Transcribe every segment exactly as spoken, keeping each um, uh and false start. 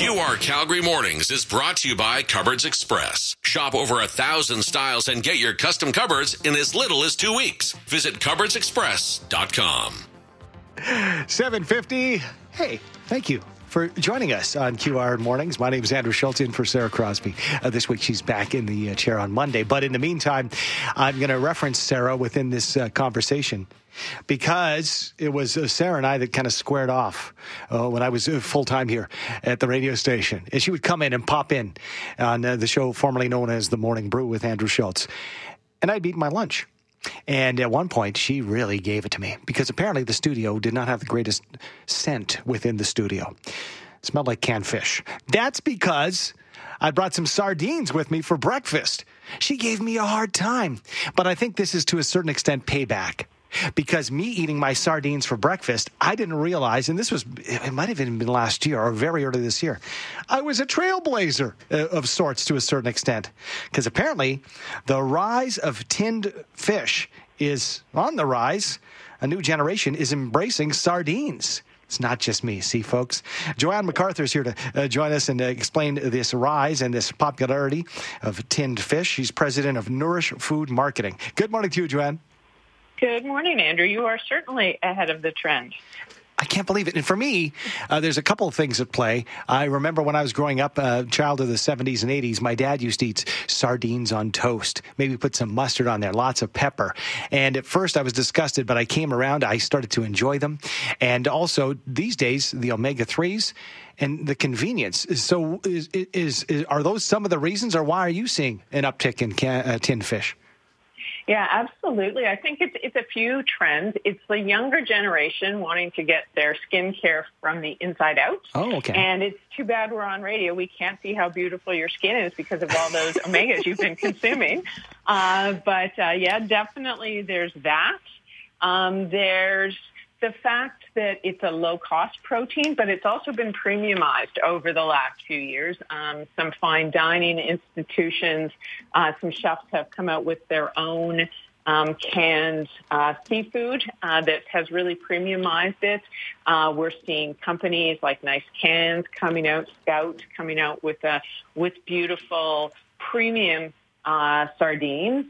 Q R Calgary Mornings is brought to you by Cupboards Express. Shop over a thousand styles and get your custom cupboards in as little as two weeks. Visit cupboards express dot com. seven fifty. Hey, thank you for joining us on Q R Mornings. My name is Andrew Schultz, in for Sarah Crosby. Uh, this week she's back in the uh, chair on Monday. But in the meantime, I'm going to reference Sarah within this uh, conversation, because it was uh, Sarah and I that kind of squared off uh, when I was uh, full-time here at the radio station. And she would come in and pop in on uh, the show formerly known as The Morning Brew with Andrew Schultz. And I'd eat my lunch. And at one point, she really gave it to me, because apparently the studio did not have the greatest scent within the studio. It smelled like canned fish. That's because I brought some sardines with me for breakfast. She gave me a hard time. But I think this is to a certain extent payback. Because me eating my sardines for breakfast, I didn't realize, and this was, it might have even been last year or very early this year, I was a trailblazer of sorts to a certain extent. Because apparently the rise of tinned fish is on the rise. A new generation is embracing sardines. It's not just me, see, folks. Joanne MacArthur is here to uh, join us and uh, explain this rise and this popularity of tinned fish. She's president of Nourish Food Marketing. Good morning to you, Joanne. Good morning, Andrew. You are certainly ahead of the trend. I can't believe it. And for me, uh, there's a couple of things at play. I remember when I was growing up, a uh, child of the seventies and eighties, my dad used to eat sardines on toast, maybe put some mustard on there, lots of pepper. And at first I was disgusted, but I came around. I started to enjoy them. And also these days, the omega threes and the convenience. So is, is, is are those some of the reasons, or why are you seeing an uptick in can, uh, tinned fish? Yeah, absolutely. I think it's it's a few trends. It's the younger generation wanting to get their skincare from the inside out. Oh, okay. And it's too bad we're on radio. We can't see how beautiful your skin is because of all those omegas you've been consuming. Uh, but, uh, yeah, definitely there's that. Um, there's the fact that it's a low-cost protein, but it's also been premiumized over the last few years. Um, some fine dining institutions, uh, some chefs have come out with their own um, canned uh, seafood uh, that has really premiumized it. Uh, we're seeing companies like Nice Cans coming out, Scout coming out with a, with beautiful premium uh, sardines.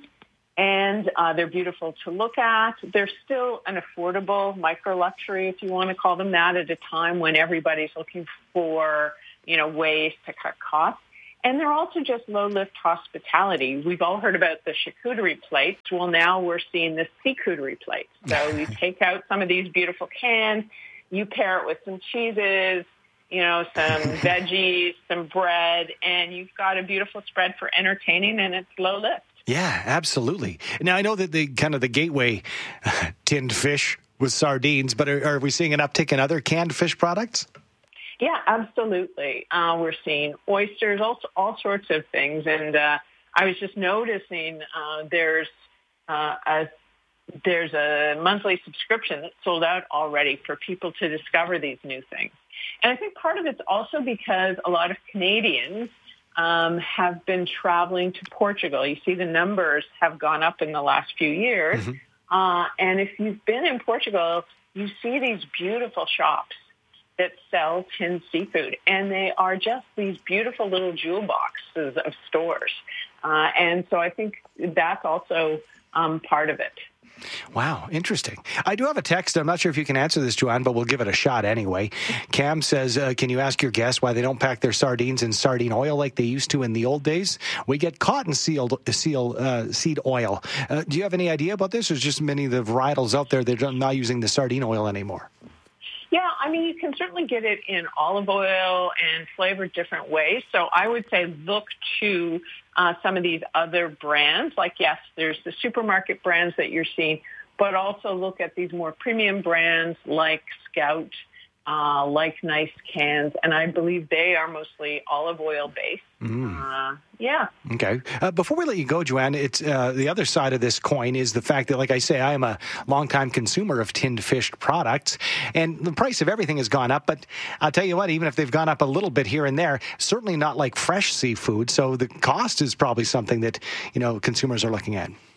And uh, they're beautiful to look at. They're still an affordable micro-luxury, if you want to call them that, at a time when everybody's looking for, you know, ways to cut costs. And they're also just low-lift hospitality. We've all heard about the charcuterie plates. Well, now we're seeing the seacouterie plates. So you take out some of these beautiful cans, you pair it with some cheeses, you know, some veggies, some bread, and you've got a beautiful spread for entertaining, and it's low-lift. Yeah, absolutely. Now, I know that the kind of the gateway uh, tinned fish was sardines, but are, are we seeing an uptick in other canned fish products? Yeah, absolutely. Uh, we're seeing oysters, all, all sorts of things. And uh, I was just noticing uh, there's uh, a there's a monthly subscription that's sold out already for people to discover these new things. And I think part of it's also because a lot of Canadians Um, have been traveling to Portugal. You see the numbers have gone up in the last few years. Mm-hmm. Uh, and if you've been in Portugal, you see these beautiful shops that sell tinned seafood. And they are just these beautiful little jewel boxes of stores. Uh, and so I think that's also um, part of it. Wow, interesting. I do have a text. I'm not sure if you can answer this, Joanne, but we'll give it a shot anyway. Cam says, uh, can you ask your guests why they don't pack their sardines in sardine oil like they used to in the old days? We get cotton sealed, seal, uh, seed oil. Uh, do you have any idea about this? Or is just many of the varietals out there that are not using the sardine oil anymore? Yeah, I mean, you can certainly get it in olive oil and flavored different ways. So I would say look to uh, some of these other brands. Like, yes, there's the supermarket brands that you're seeing, but also look at these more premium brands like Scout, uh, like Nice Cans, and I believe they are mostly olive oil based. Mm. Uh, yeah. Okay. Uh, before we let you go, Joanne, it's uh, the other side of this coin is the fact that, like I say, I am a longtime consumer of tinned fish products, and the price of everything has gone up. But I'll tell you what, even if they've gone up a little bit here and there, certainly not like fresh seafood. So the cost is probably something that, you know, consumers are looking at.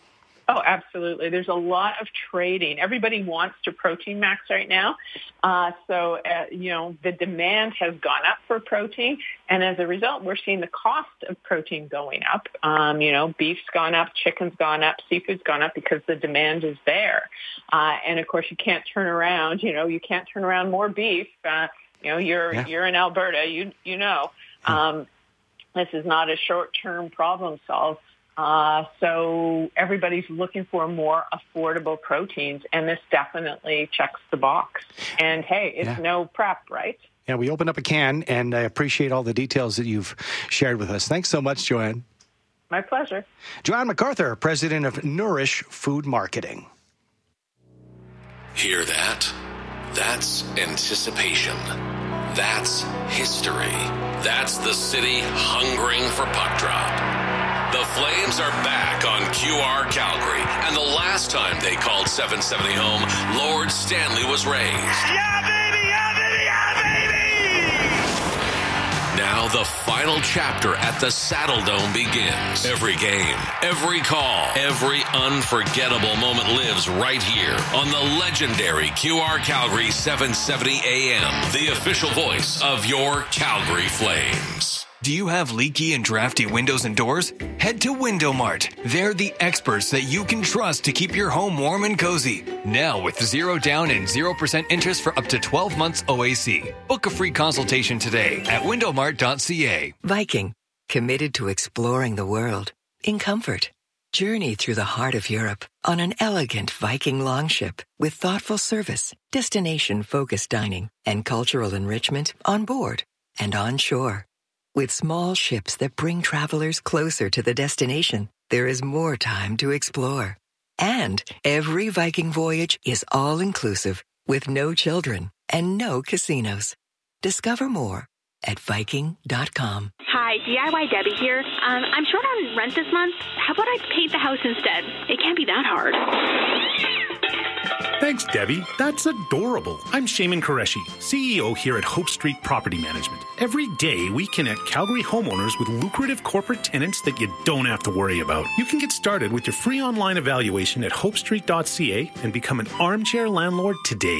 Oh, absolutely. There's a lot of trading. Everybody wants to protein max right now. Uh, so, uh, you know, the demand has gone up for protein. And as a result, we're seeing the cost of protein going up. Um, you know, beef's gone up, chicken's gone up, seafood's gone up because the demand is there. Uh, and of course, you can't turn around, you know, you can't turn around more beef. Uh, you know, you're, yeah. you're in Alberta, you, you know, um, this is not a short-term problem solve. Uh, so everybody's looking for more affordable proteins, and this definitely checks the box. And hey, it's yeah. no prep, right? Yeah, we opened up a can, and I appreciate all the details that you've shared with us. Thanks so much, Joanne. My pleasure. Joanne MacArthur, president of Nourish Food Marketing. Hear that? That's anticipation. That's history. That's the city hungering for puck drop. The Flames are back on Q R Calgary, and the last time they called seven seventy home, Lord Stanley was raised. Yeah, baby! Yeah, baby! Yeah, baby! Now the final chapter at the Saddle Dome begins. Every game, every call, every unforgettable moment lives right here on the legendary Q R Calgary seven seventy A M, the official voice of your Calgary Flames. Do you have leaky and drafty windows and doors? Head to Window Mart. They're the experts that you can trust to keep your home warm and cozy. Now with zero down and zero percent interest for up to twelve months O A C. Book a free consultation today at window mart dot c a. Viking, committed to exploring the world in comfort. Journey through the heart of Europe on an elegant Viking longship with thoughtful service, destination-focused dining, and cultural enrichment on board and on shore. With small ships that bring travelers closer to the destination, there is more time to explore. And every Viking voyage is all-inclusive with no children and no casinos. Discover more at Viking dot com. Hi, D I Y Debbie here. Um, I'm short on rent this month. How about I paint the house instead? It can't be that hard. Thanks, Debbie. That's adorable. I'm Shaman Qureshi, C E O here at Hope Street Property Management. Every day, we connect Calgary homeowners with lucrative corporate tenants that you don't have to worry about. You can get started with your free online evaluation at hope street dot c a and become an armchair landlord today.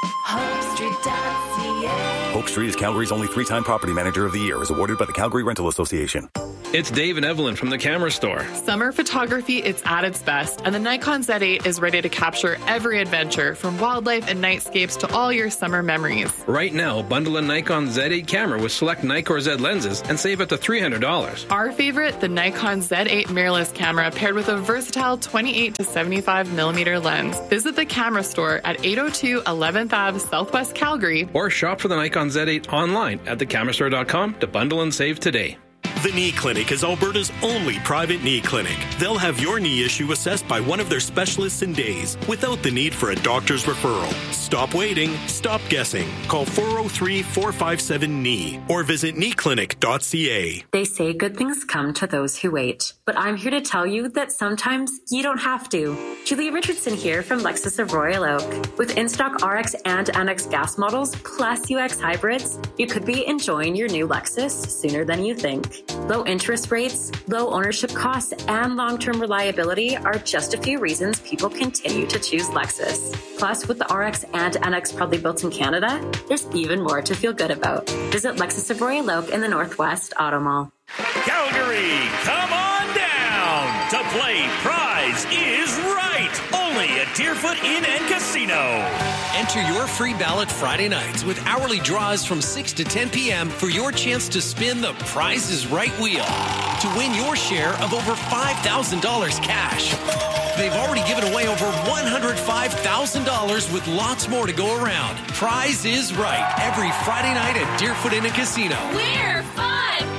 hope street dot c a. Hope Street is Calgary's only three-time Property Manager of the Year, as awarded by the Calgary Rental Association. It's Dave and Evelyn from the Camera Store. Summer photography, it's at its best, and the Nikon Z eight is ready to capture every adventure, from wildlife and nightscapes to all your summer memories. Right now, bundle a Nikon Z eight camera with select Nikkor Z lenses and save up to three hundred dollars. Our favorite, the Nikon Z eight mirrorless camera, paired with a versatile twenty-eight to seventy-five millimeter lens. Visit the Camera Store at eight oh two eleventh Avenue, Southwest Calgary. Or shop for the Nikon Z eight online at the camera store dot com to bundle and save today. The Knee Clinic is Alberta's only private knee clinic. They'll have your knee issue assessed by one of their specialists in days, without the need for a doctor's referral. Stop waiting. Stop guessing. Call four oh three, four five seven, K N E E or visit knee clinic dot c a. They say good things come to those who wait, but I'm here to tell you that sometimes you don't have to. Julia Richardson here from Lexus of Royal Oak. With in-stock R X and N X gas models, plus U X hybrids, you could be enjoying your new Lexus sooner than you think. Low interest rates, low ownership costs, and long-term reliability are just a few reasons people continue to choose Lexus. Plus, with the R X and N X proudly built in Canada, there's even more to feel good about. Visit Lexus of Royal Oak in the Northwest Auto Mall. Calgary, come on down to play Prize is Right, only at Deerfoot Inn and Casino. Enter your free ballot Friday nights with hourly draws from six to ten p.m. for your chance to spin the Prize is Right wheel to win your share of over five thousand dollars cash. They've already given away over one hundred five thousand dollars with lots more to go around. Prize is Right every Friday night at Deerfoot Inn and Casino. We're fun!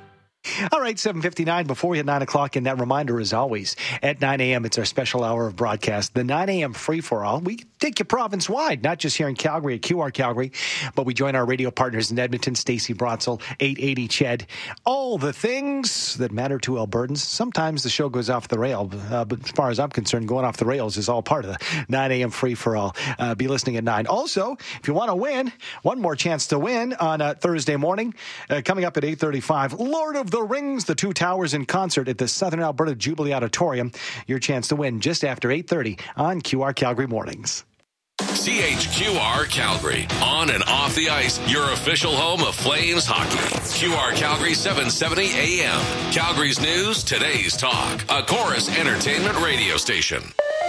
All right, seven fifty-nine before we hit nine o'clock, and that reminder as always, at nine a.m., it's our special hour of broadcast, the nine a.m. free-for-all. We take you province-wide, not just here in Calgary at Q R Calgary, but we join our radio partners in Edmonton, Stacey Brotzel, eight eighty C H E D. All the things that matter to Albertans. Sometimes the show goes off the rail, uh, but as far as I'm concerned, going off the rails is all part of the nine a.m. free-for-all. Uh, be listening at nine. Also, if you want to win, one more chance to win on a Thursday morning, uh, coming up at eight thirty-five, Lord of the Rings, the Two Towers in concert at the Southern Alberta Jubilee Auditorium. Your chance to win just after eight thirty on Q R Calgary Mornings. C H Q R Calgary, on and off the ice, your official home of Flames hockey. Q R Calgary seven seventy A M. Calgary's news, today's talk. A Chorus Entertainment radio station.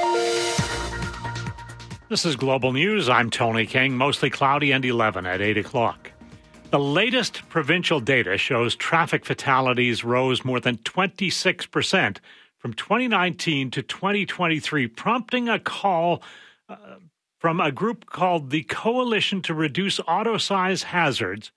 This is Global News. I'm Tony King. Mostly cloudy and eleven at eight o'clock. The latest provincial data shows traffic fatalities rose more than twenty-six percent from twenty nineteen to twenty twenty-three, prompting a call uh, from a group called the Coalition to Reduce Auto Size Hazards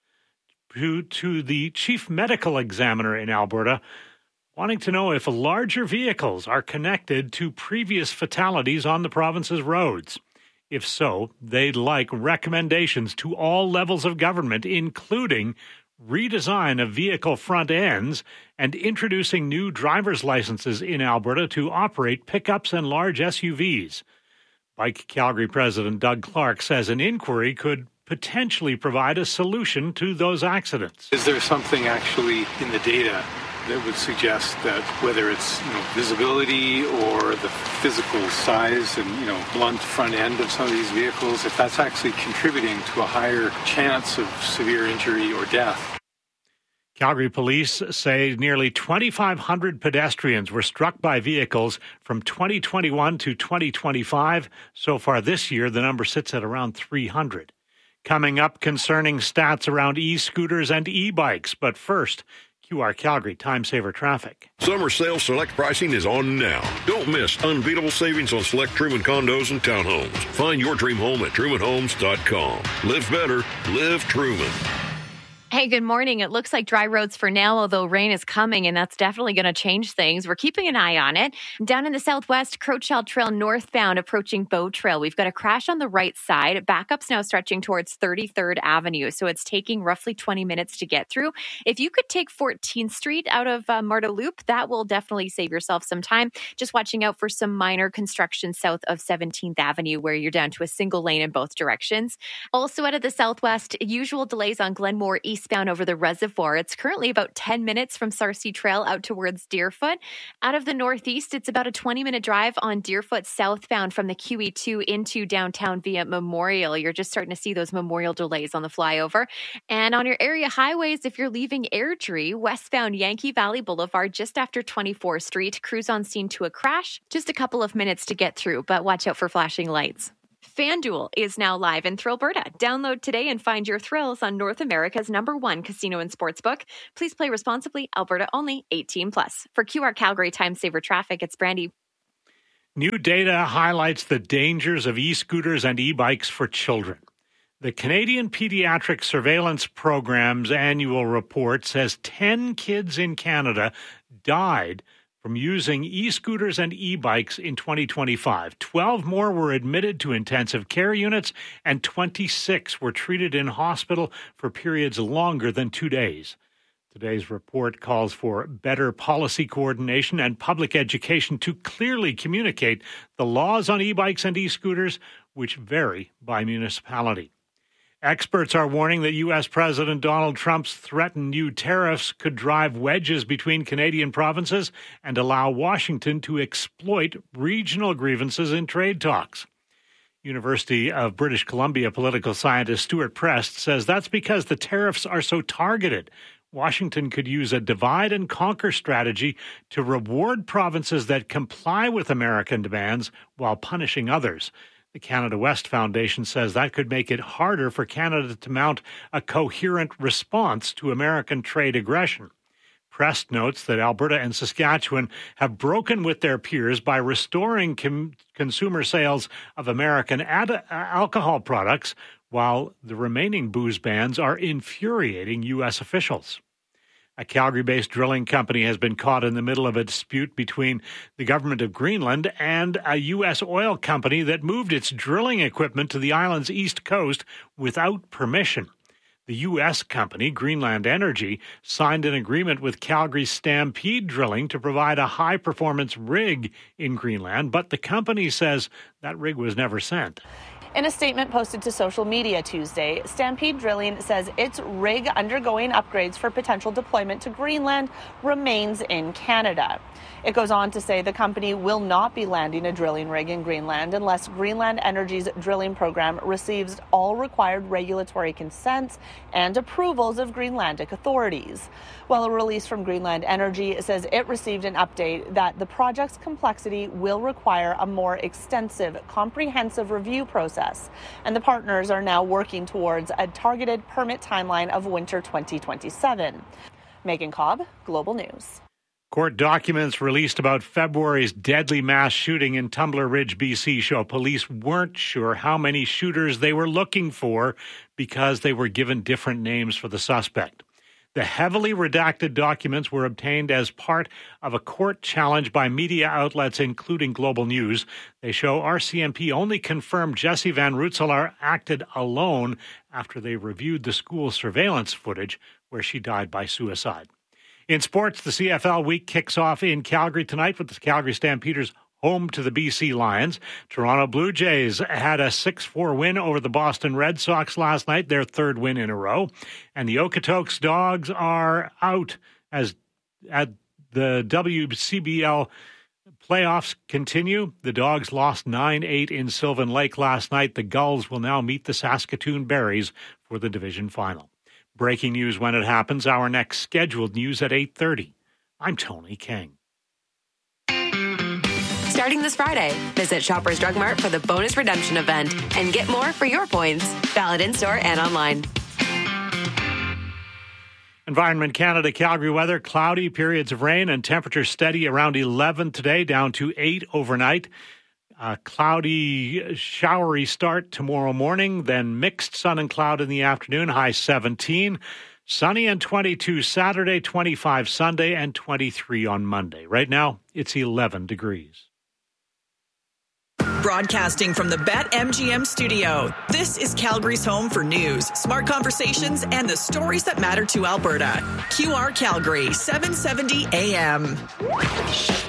to, to the chief medical examiner in Alberta, wanting to know if larger vehicles are connected to previous fatalities on the province's roads. If so, they'd like recommendations to all levels of government, including redesign of vehicle front ends and introducing new driver's licenses in Alberta to operate pickups and large S U Vs. Bike Calgary President Doug Clark says an inquiry could potentially provide a solution to those accidents. Is there something actually in the data that would suggest that whether it's you know, visibility or the physical size and you know blunt front end of some of these vehicles, if that's actually contributing to a higher chance of severe injury or death? Calgary police say nearly twenty-five hundred pedestrians were struck by vehicles from twenty twenty-one to twenty twenty-five. So far this year, the number sits at around three hundred. Coming up, concerning stats around e-scooters and e-bikes. But first, Q R Calgary Time Saver Traffic. Summer sales select pricing is on now. Don't miss unbeatable savings on select Truman condos and townhomes. Find your dream home at truman homes dot com. Live better, live Truman. Hey, good morning. It looks like dry roads for now, although rain is coming, and that's definitely going to change things. We're keeping an eye on it. Down in the southwest, Crowchild Trail northbound approaching Bow Trail. We've got a crash on the right side. Backup's now stretching towards thirty-third Avenue, so it's taking roughly twenty minutes to get through. If you could take fourteenth Street out of uh, Marta Loop, that will definitely save yourself some time. Just watching out for some minor construction south of seventeenth Avenue, where you're down to a single lane in both directions. Also out of the southwest, usual delays on Glenmore East Eastbound over the reservoir. It's currently about ten minutes from Sarcee Trail out towards Deerfoot. Out of the northeast, it's about a twenty minute drive on Deerfoot southbound from the Q E two into downtown via Memorial. You're just starting to see those Memorial delays on the flyover. And on your area highways, if you're leaving Airdrie, westbound Yankee Valley Boulevard just after twenty-fourth Street, cruise on scene to a crash. Just a couple of minutes to get through, but watch out for flashing lights. FanDuel is now live in Thrillberta. Download today and find your thrills on North America's number one casino and sportsbook. Please play responsibly. Alberta only. eighteen plus. For Q R Calgary Time Saver Traffic, it's Brandy. New data highlights the dangers of e-scooters and e-bikes for children. The Canadian Pediatric Surveillance Program's annual report says ten kids in Canada died from using e-scooters and e-bikes in twenty twenty-five. twelve more were admitted to intensive care units, and twenty-six were treated in hospital for periods longer than two days. Today's report calls for better policy coordination and public education to clearly communicate the laws on e-bikes and e-scooters, which vary by municipality. Experts are warning that U S President Donald Trump's threatened new tariffs could drive wedges between Canadian provinces and allow Washington to exploit regional grievances in trade talks. University of British Columbia political scientist Stuart Prest says that's because the tariffs are so targeted. Washington could use a divide-and-conquer strategy to reward provinces that comply with American demands while punishing others. The Canada West Foundation says that could make it harder for Canada to mount a coherent response to American trade aggression. Prest notes that Alberta and Saskatchewan have broken with their peers by restoring com- consumer sales of American ad- alcohol products, while the remaining booze bans are infuriating U S officials. A Calgary-based drilling company has been caught in the middle of a dispute between the government of Greenland and a U S oil company that moved its drilling equipment to the island's east coast without permission. The U S company, Greenland Energy, signed an agreement with Calgary's Stampede Drilling to provide a high-performance rig in Greenland, but the company says that rig was never sent. In a statement posted to social media Tuesday, Stampede Drilling says its rig undergoing upgrades for potential deployment to Greenland remains in Canada. It goes on to say the company will not be landing a drilling rig in Greenland unless Greenland Energy's drilling program receives all required regulatory consents and approvals of Greenlandic authorities. While a release from Greenland Energy says it received an update that the project's complexity will require a more extensive, comprehensive review process, and the partners are now working towards a targeted permit timeline of winter twenty twenty-seven. Megan Cobb, Global News. Court documents released about February's deadly mass shooting in Tumbler Ridge, B C show police weren't sure how many shooters they were looking for because they were given different names for the suspect. The heavily redacted documents were obtained as part of a court challenge by media outlets, including Global News. They show R C M P only confirmed Jesse Van Rootselaar acted alone after they reviewed the school surveillance footage where she died by suicide. In sports, the C F L week kicks off in Calgary tonight with the Calgary Stampeders home to the B C Lions. Toronto Blue Jays had a six four win over the Boston Red Sox last night, their third win in a row. And the Okotoks Dogs are out as at the W C B L playoffs continue. The Dogs lost nine eight in Sylvan Lake last night. The Gulls will now meet the Saskatoon Berries for the division final. Breaking news when it happens. Our next scheduled news at eight thirty. I'm Tony King. Starting this Friday, visit Shoppers Drug Mart for the bonus redemption event and get more for your points. Valid in-store and online. Environment Canada, Calgary weather, cloudy, periods of rain, and temperature steady around eleven today, down to eight overnight. A cloudy, showery start tomorrow morning, then mixed sun and cloud in the afternoon, high seventeen. Sunny and twenty-two Saturday, twenty-five Sunday, and twenty-three on Monday. Right now, it's eleven degrees. Broadcasting from the BetMGM studio, this is Calgary's home for news, smart conversations, and the stories that matter to Alberta. Q R Calgary, seven seventy A M.